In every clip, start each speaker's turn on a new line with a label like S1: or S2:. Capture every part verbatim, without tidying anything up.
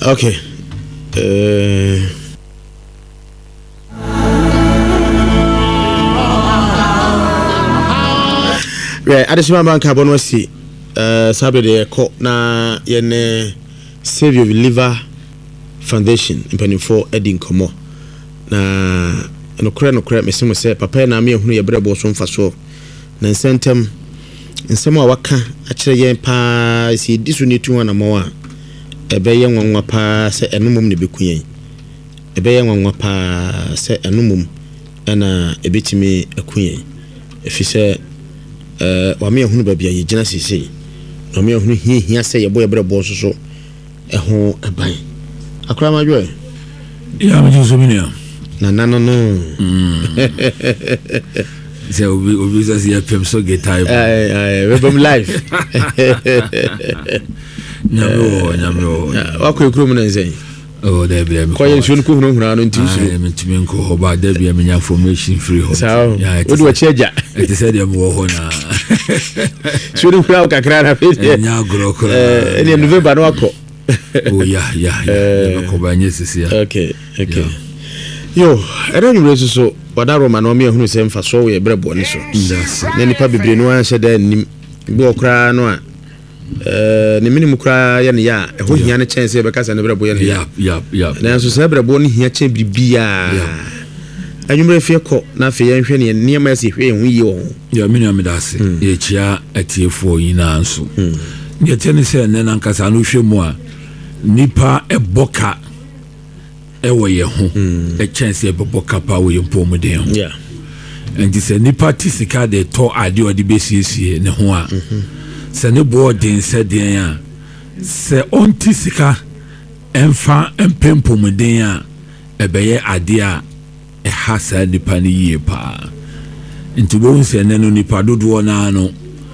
S1: Okay. Uh, right, additional bank carbon was see. Uh, Saturday, call na yene Save Your Liver Foundation in penny for Edding Como. Na no cry no cry, Miss Simon said, Papa na me who your brother was on for so. Then sent him in some waka, actually, yen pa, see, this we need to one more. A bay young one wapa, say a numum de bequeen. A bay young one wapa, say a numum, and a bit me a queen. If you say, uh, or me who baby, you just say, no me who he here say a boy a brother boss so a home a buy. A cry my joy.
S2: Yeah, I'm just a minute.
S1: No, no, no, no.
S2: So we we just see a film so get tired.
S1: Aye, aye, from life.
S2: No, no, no.
S1: What could you come say?
S2: Oh, there be a
S1: quiet soon cook no run into you.
S2: I'm to me go about there be a many information free.
S1: So, yeah, what do I change?
S2: It is said you more honor.
S1: Shouldn't crowd a crowd of it.
S2: And now grow.
S1: And in November, no.
S2: Oh, yeah, yeah, yeah.
S1: Okay, okay. Yo, I don't know so. But that Roman Omia who is for so we a bread bonus. Then the public no answer then go cry no. Uh, the minimum cry and ya, a whole yana chance because I never boy.
S2: Yeah, yeah, yeah.
S1: Then so Sabra Bonnie here change be ya. And you may fear court, not fear and near mercy when we own. Your minimum that's it. Ya at tier four in answer. Your tennis and then Uncle Sanusha Moa Nipa a boca. Ewe ye ho a chance e bebo kapa we mpo mu den ho yeah and this nipa tisika de to ade odi besiesie ne ho a se ne bo den se den a se on tisika emfa empempo mu den a ebeye ade a e ha sa nipa ne yie pa nti bo se ne no nipa dodo na no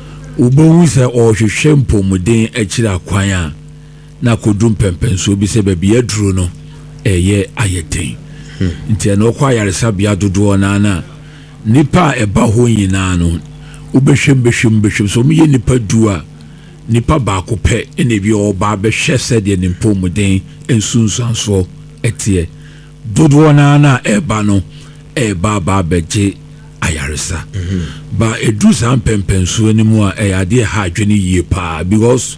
S1: ubo se o hwehwe mpo mu den a kira kwan a na kodum pempenso bi se baabi aduro no eye ayeten nti na okwa yaresa bia dodo na na nipa eba ho nyina no ubehwem behwem behwem so me nipa dua nipa ba ko pe ene bi oba behwe sede ne mpomuden ensunsanso etie dodo na na eba no eba ba beje ayaresa ba edu san pempenso animu a eyade ha adwene yie pa because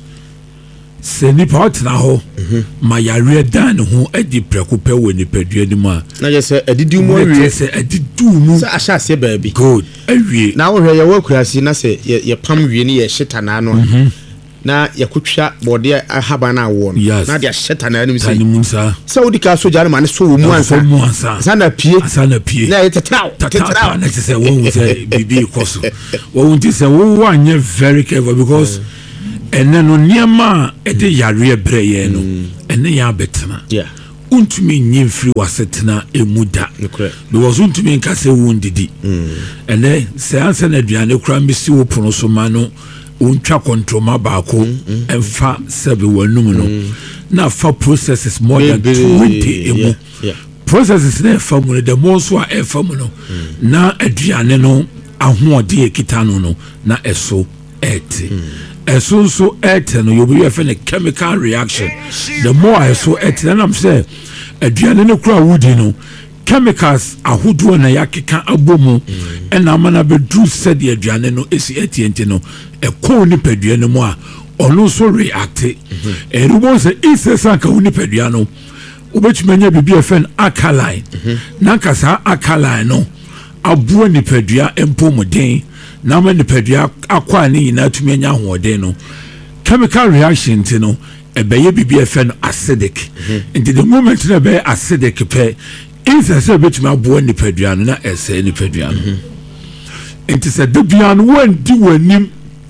S1: se nipa otina ho ma yare dan ho edi preko pe wo nipa duani mu a na je se edidi mu awie
S2: se edidu mu
S1: se ahya se baabi
S2: good awie
S1: na wo hwe ye wakurasi na se ye pam wie ni ye hyeta na no na yakutwa bode ahaba na wo na de hyeta na anim se se odi ka so jare ma ne so wo mu ansa sana pie
S2: sana pie
S1: na ye tetraw tetraw
S2: na se wo se bibi koso wo nti se wo anye very careful because and then on Niama at the Yari Breye no, and the Yabetana. Yeah. Untumi nyim free wasetna emuda. Because untumi nkase wundidi. And then se ansa na aduane kra mbisi wo pono so ma no untwa kontroma baako emfa sebe wanum no. Na fa processes more than twenty emu. Processes na fa mu the more so a fa mu no. Na aduane no ahoɔde ekita no no na eso ete. Eso so ete no you be a chemical reaction. The more I so ete and I'm say aduane no kra wudi no chemicals ahodo na yakeka abomu and amana be do said the aduane no esi ete ente no e ko ni paduane mu a ono so react e rubo say isesa ka uni paduane ubetumanya bibi efen alkaline na kasa alkaline no abuo ni padua empomuden na ma ni padua akwa ni na tumi anya hoɔden no chemical reaction ti no ebeye bibi efen acidic into the moment na be acidic pe insese betumi abuo ni padua no na ese ni padua no into se debia no wandi wanim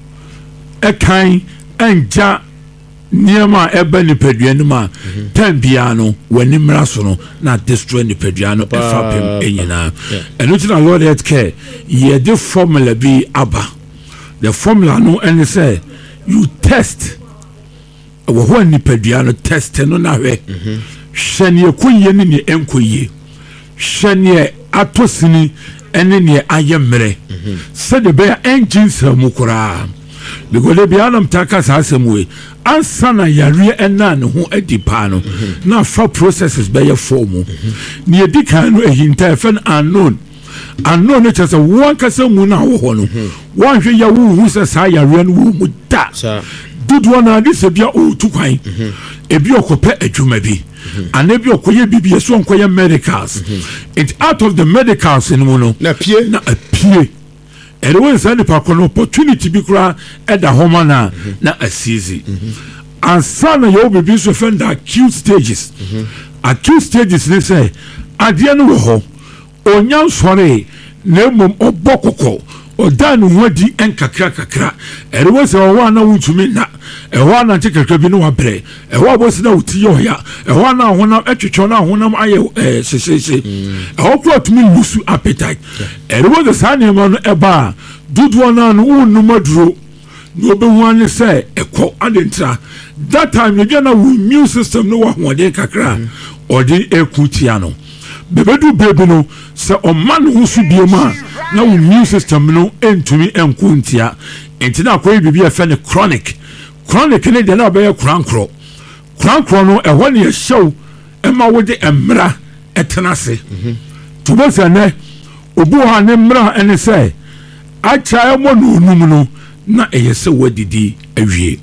S2: ekan anja niema ebe ni padua no ma tambia no wanim raso no na destroy ni padua no efa pem enyina eno ti na Lord health care ye the formula be aba the formula no and say you test wo ho ni padua no test no na hwe hwene ekoye ni ni enkoye hwene atosini ene ne ayemre se de be engine samukura because le bianam taka sasemwe ansana yare ena ne ho adipa no na fa processes be ye form ne edika no ehinta fe unknown unknown it is a one kasa mu na wo ho no one hwe ya wo hu se sa yare no wo mu da did one na this bia o tu kwan ebi okope adwuma bi ana bi okoye bibie so onkoye medicals it out of the medicals in mu no
S1: na pie
S2: na pie and when send the opportunity be kura at the home na na asizi and son you be be so friend acute stages acute stages they say ade no ho onyan sore na mom obokoko odan ho di enkakra kakra and when say one na wuntumi na e ho na ntikakra bi no wabre e ho abosi na uti yo ya e ho na ho na etwetwo na ho na aye eh sesese e ho kro tumi lose appetite and when the san no eba dudu na no unu maduro no be wan say ekọ adentra that time you na immune system no wa hode kakra or the ekutia no bebedu baby no say o man hu su bioma na immune system no entumi enkuntia entina akoy bibia fe ne chronic chronic ne de na be krankro krankro no ehwo ne show ema wode emra etenase to bo say ne obu ha ne mra ene say acha emo no num no na eyese wadidi awie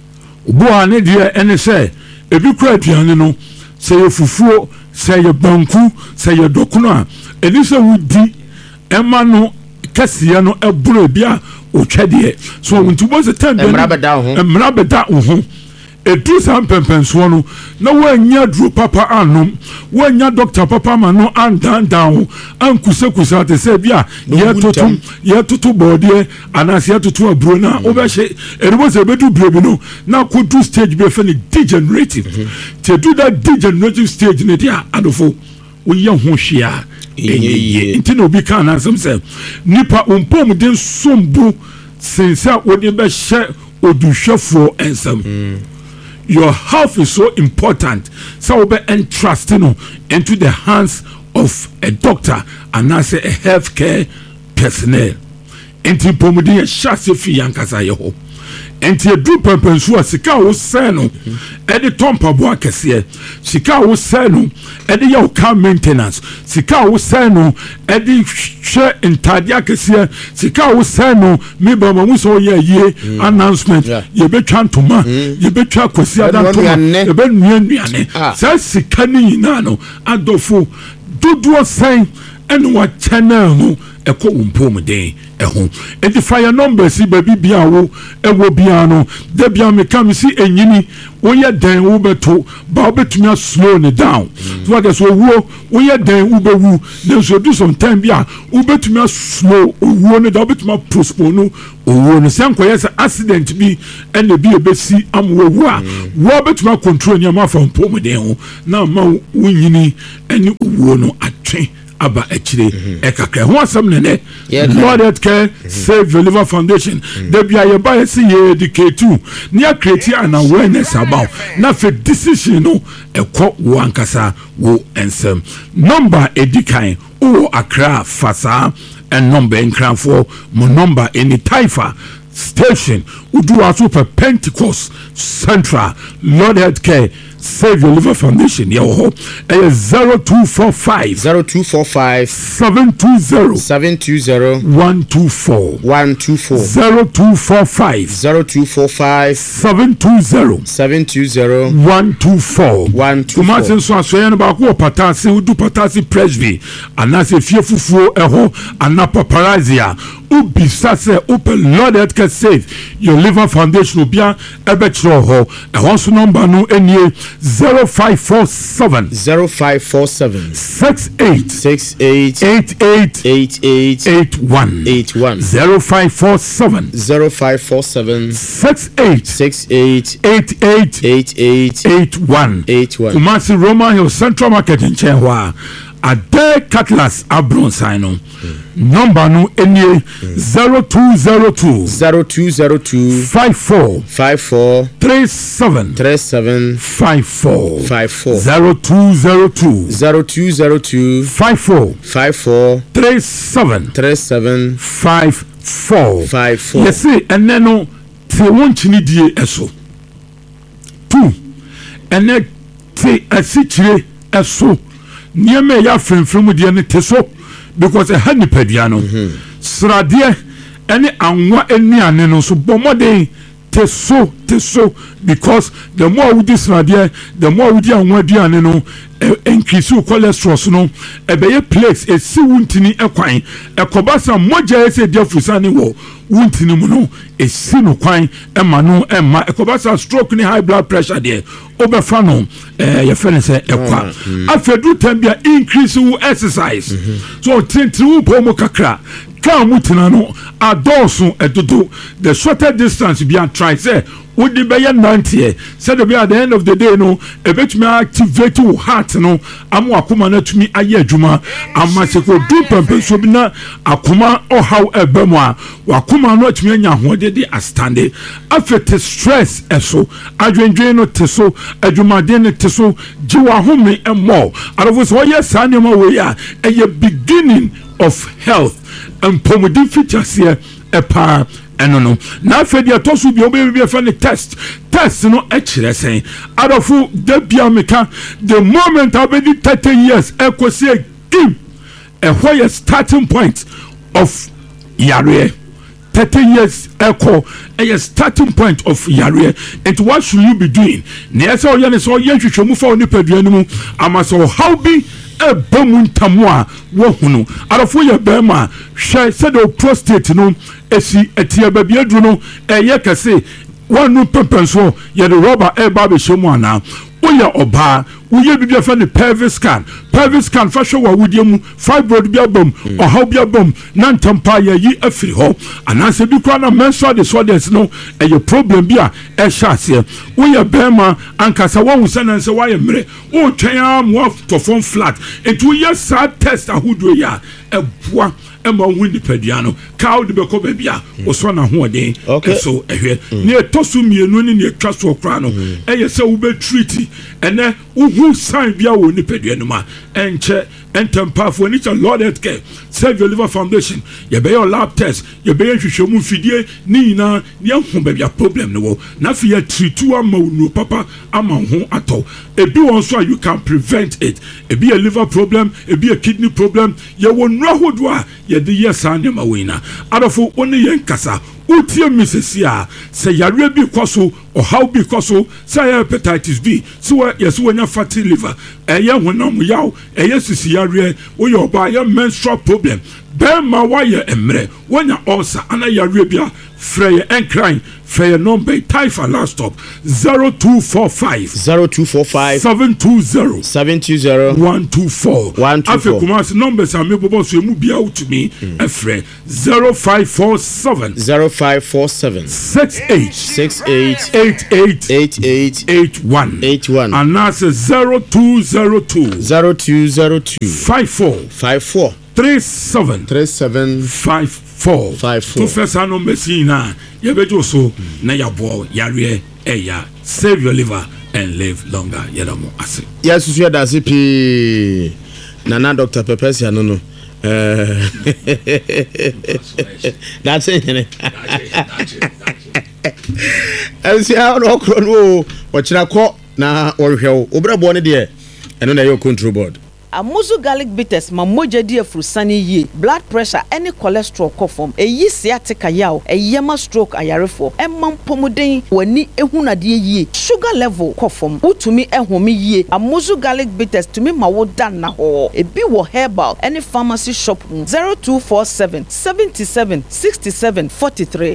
S2: obu ha ne de ene say ebi kura aduane no say fufuo say banku say dokuno a eni say wudi ema no kasiye no eburo bia otwade so ntubo se tan
S1: emra beda ho
S2: emra beda ho edu sam pempenso no na wanya duro papa anom wanya doctor papa ma no andan down ankuse kusa te se bia ye totum ye tutu body anase ye tutu aburo na obehye erebo se bedu brebi no na kodu stage be fe ne degenerative te do that degenerative stage ne dia adofo wo ye ho hwea eyeye ntino bi kan na some say nipa ompom den sombu sensa wodi be hye oduhwefo ensam your health is so important so we be entrusting into the hands of a doctor and as a healthcare personnel enti pomudi ya shase fi yankasa ye ho enti edu pempensu asika wo se no e de tompa bo akese sika wo se no e de ya car maintenance sika wo se no e de hwe intade akese sika wo se no me ba mamu so ye ye announcement ye betwa ntoma ye betwa kwasi adantoma ye be nua nuane sa sika ni na no adofo dodo sen enu wa channel no eko umpom den ehun enti fire numbers baby bia wo ewo bia no de bia me kam si enyini wo ye den wo beto ba obetumi slow ne down so that so wo wo ye den wo bewu then so do some time bia wo betumi slow wo ne da obetumi postpone wo no sanko yes accident bi ene bi ebesi am wo wo a wo betumi control ne ma fa umpom den ho na ma wo nyini ene wo no atwe aba ekire ekaka ho asam ne ne Lord Healthcare Save Your Liver Foundation de bia ye ba yesi ye educate ne create an awareness about na fe decision no ekọ wo ankasa wo ensem number edikan o Accra Fasa and number enkranfo mo number any Taifa station udu aso per Pentecost Central Lord Healthcare Save Your Liver Foundation yo ho eh zero two four five
S1: zero two four five
S2: seven two zero
S1: seven two zero
S2: one two four
S1: one two four
S2: zero two four five
S1: zero two four five
S2: seven two zero
S1: seven two zero
S2: one two four
S1: one two four.
S2: Kumasin so asoya no ba ko patase udu patase presby anase fie fufuo eho anapa parazia ubisa se open Lord Healthcare Save Your Liver Foundation obia ebetro ho eho so number no enie zero five four seven
S1: zero five four seven
S2: six eight
S1: six eight
S2: eight eight
S1: eight eight
S2: eight one
S1: eight one
S2: zero five four seven
S1: zero five four seven
S2: six eight
S1: six eight
S2: eight eight
S1: eight eight
S2: eight one
S1: eight one.
S2: Kumasi Roman Hill Central Market in Chenwa. Ade Cutlass Abron Sino. Number no any zero two zero two
S1: zero two zero two
S2: five four
S1: five four
S2: three seven
S1: three seven
S2: five four
S1: five four
S2: zero two zero two
S1: zero two zero two
S2: five four
S1: five four
S2: three seven
S1: three seven
S2: five four
S1: five four.
S2: Yes, and then no te won't need die eso. ene te asichire eso niema ya fremfrem de ne te so because e ha nipadia no srade ene anwa anuane no so bomoden te so te so because the more we this radier the more we anwa aduane no increase cholesterol so no e be ye place e si wuntini ekwan ekobasa moja ese dia fusani wo wuntini mu no e si no kwan e ma no e ma ekobasa stroke ni high blood pressure there obefa no eh ye fene se ekwa afedu tambia increase wo exercise so tentri wo pomo kakra ka mutina no adoso edodo the shorter distance be and try say would be ninety said be at the end of the day no e betumi activate your heart no amu akoma na tumi aye adwuma amaseko du pempe so bi na akoma o how ebemu a wakoma no atumi anya hode de astande afete stress eso adwendwen no teso adwuma de ne teso jiwa home emo arofo so yes anema we ya e beginning of health and pomodin features here a pa eno no na afedi atosu bi obe bi fa ne test test no e kire sen adofu de bia meka the moment abedi thirty years e kwese give a where starting point of yare thirty years echo a starting point of yare and what should you be doing na so ye ne so ye hwehwemu fa oni paduanu mu amaso how be e bamu ntamwa wo hunu arofo ye bema hwe se the prostate no esi etie ba bia duru no eye kase wonu pepenso ye the rubber e ba be shemu ana oya oba uye bibia fa ne pelvic scan pelvic scan fa hwe wa wudie mu fibroid bia bom o how bia bom na ntampa ye yi afiri ho anase bi kwa na menstrual disorders no e ye problem bia e sha ase uye bema ankasa wo husa na nse wa ye mre o twen am wa to form flat etu ye sa test ahudo ya eboa ema hu nipadua no cow de beko ba bia o so na ho den so ehwe ne etosu mienu ne ne etwa so kra no eye se wo be treat ene uhu sign bia wo nipadua no ma enche entempafo ni cha Lord Healthcare Save Your Liver Foundation ye be your lab test ye be hwehwemu fidie ni na ne hu ba bia problem no wo na fi ye treat ama no papa ama ho ato ebi won so you can prevent it ebi a liver problem ebi a kidney problem ye wo nra hodo a ye de yes and ma wina adofo oni yen kasa utie misesia se yare bi kwaso or how bi kwaso say hepatitis B so yes wonya fatty liver eye honam yaw eye sisi yare wo yo ba ye menstrual problem be ma wa ye emre wonya ulcer ana yare bia frey and crying frey number typha last stop zero two four five
S3: zero two four five
S2: seven two zero
S3: seven two zero
S2: one two four
S3: one two four
S2: afekumas numbers am bobo so emu bia utumi efre zero five four seven
S3: zero five four seven
S2: six eight
S3: six eight
S2: eight eight
S3: eight eight
S2: eight one
S3: eight one
S2: and that's zero two zero two
S3: zero two zero two
S2: five four
S3: five four
S2: three seven
S3: three seven
S2: five four
S3: five four
S2: to first numbers na ye bejo so na ya bo yare eya save your liver and live longer yedamo ase
S3: yes so ya dase pi nana Doctor Pepesia no no eh that's it as ya no kro no o kira ko na o hwew obrabo ne de eno na your control board
S4: Amuzu garlic bitters ma moja di afrusani ye blood pressure any cholesterol kofom eyi sciatica yaw eyema stroke ayarefo emam pomuden wani ehunade ye sugar level kofom utumi ehome ye Amuzu garlic bitters tumi ma wo dan na ho ebi wo herbal any pharmacy shop zero two four seven seven seven six seven four three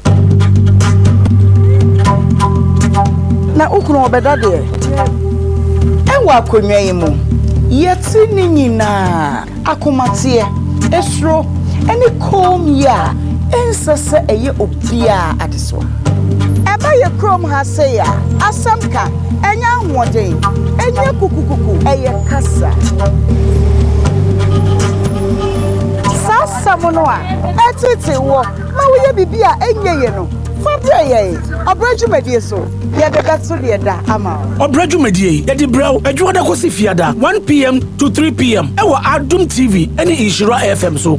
S5: na ukunu obeda de enwa akonwa yimu yeti ni nyina akomatie esro eni kom ya ensese eye obia adeso eba ye krom ha se ya asamka enya hoden enya kukukuku eye kasa sasa mono a etete wo ma wo ye bibia enye ye no fabia ye obrajumedie so ye de gatso de da ama
S6: obrajumedie ye de braw adwoda ko si fiada one p m to three p m e wa Adum T V ene Inshira F M so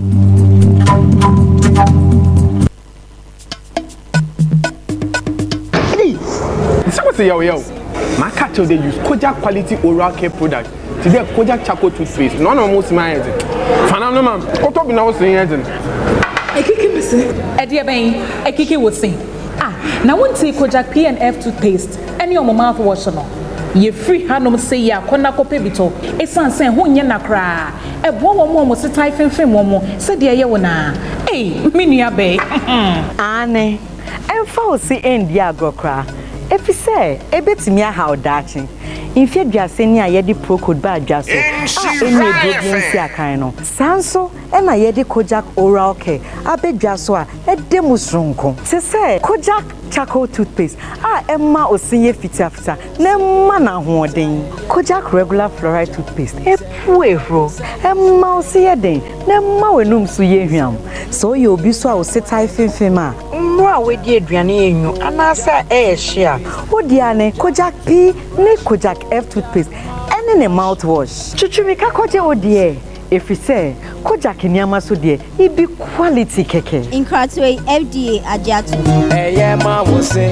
S7: Say yo yo. My cattle they use Kojak quality oral care product. Today Kojak charcoal toothpaste. None of most my head. Fanano man, what up now saying head?
S8: I kick him say. Eddie Ben, I kick it was saying. Ah, now one take Kojak P and F toothpaste. Any of my mouthwash no. Ye free hanum say ya kona kope bito. Esan sen ho nya nakra. E bo wo mo mo se typing film mo. Se de ye wona. Eh, me nua be.
S5: Ane. Emfa o si endi agrokra. Efi se ebetimi aha odachi. Infia dwase ni a ye de pro code ba dwaso. Ah, eni edobiensi akan no. Sanso e na ye de Kojak oral care. Abedwaso a e de musronko. Se se Kojak charcoal toothpaste. Ah, emma osinye fita fita. Na emma na hoden. Kojak regular fluoride toothpaste. E puero. Emma osiye den. Na emma wenum so ye hwam. So ye obi so a osetai fimfima. Mwa we di aduane enyu anasa e hia. Odiane Kojak P ne Kojak F toothpaste. Ene ne mouthwash. Chuchumika koje odie. If you say Kojak nyama so de e be quality keke.
S9: Incratway F D A Ajato.
S6: Eh yeah ma wo say.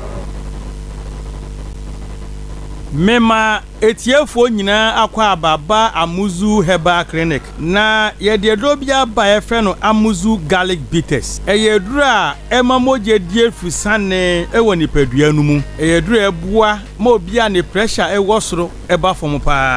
S6: Mema etiefo nyina akwa ababa Amuzu Herbal Clinic na ye de drobia ba e fe no Amuzu Garlic Bitters eye dura e mamoje die fusane e woni padua nu mu eye dura ebua ma obi a ne pressure e wosoro e ba fom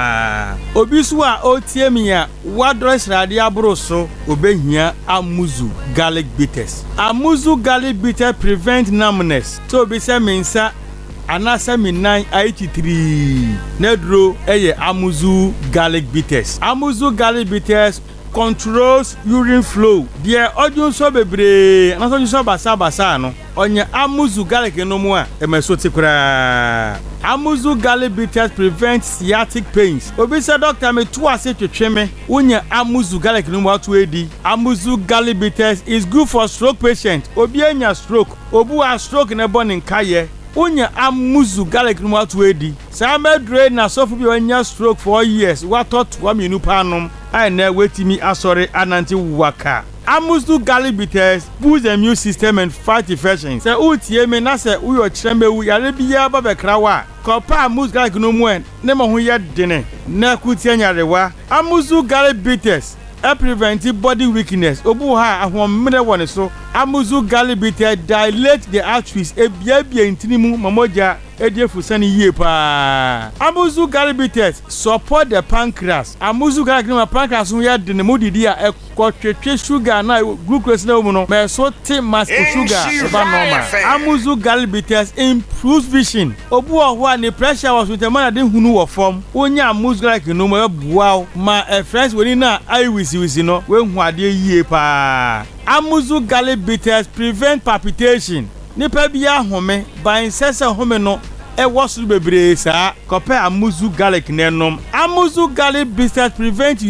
S6: pa obi so a otie mi a wadro srade abro so obehia Amuzu Garlic Bitters. Amuzu Garlic Bitters prevent numbness so be se mensa anasa mi nine eighty-three nedro eye Amuzu Garlic Bitters. Amuzu Garlic Bitters controls urine flow. Dear odun so bebre na so so basa basa no onye Amuzu Garlic no mu a e meso tikura. Amuzu Garlic Bitters prevent sciatic pains. Obi say doctor me to ase twetwe me onye Amuzu Garlic no mu atu edi. Amuzu Garlic Bitters is good for stroke patient. Obi anya stroke, obu a stroke na born nkaye Unya Amuzu Garlic no atu edi. Sa medre na sofu bi onya stroke for years. What thought wa minu panom. I na wetimi asore ananti waka. Amuzu Garlic Bitters boost the immune system and fight infections. Se utie me na se uyo chembe wu yare biya ba bekra wa. Kopa Amuzu Garlic no mu en ne mo ho ye dene. Na kutie nyarewa. Amuzu Garlic Bitters e prevent body weakness. Obu ha ahomre woni so. Amuzu Garlic Bitters dilate the arteries e bia bia intinimu mamoja ediefusani yie pa. Amuzu Garlic Bitters support the pancreas. Amuzu Garlic no pancreas no ya de ne modidi a ekotwetwe sugar na glucose na mu no me so te mass sugar e ba normal. Amuzu Garlic Bitters improves vision. Obu oho a ne pressure was with the man de hunu wo form. Onya Amuzu Garlic no mo bua ma e friends woni na eye wisi wisi no we hu ade yie pa. Amuzu Garlic Bitters prevent palpitation. Nipa bia home ban sese home no e wosu bebre sa kope Amuzu Garlic nenom. Amuzu Garlic Bitters prevent